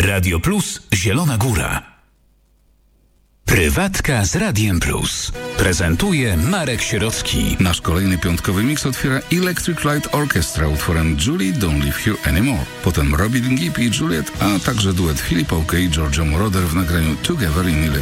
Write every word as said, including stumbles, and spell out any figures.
Radio Plus Zielona Góra. Prywatka z Radiem Plus. Prezentuje Marek Sierocki. Nasz kolejny piątkowy miks otwiera Electric Light Orchestra utworem Julie Don't Live Here Anymore. Potem Robin Gibb i Juliet, a także duet Philip Oakey i Giorgio Moroder w nagraniu Together in Electric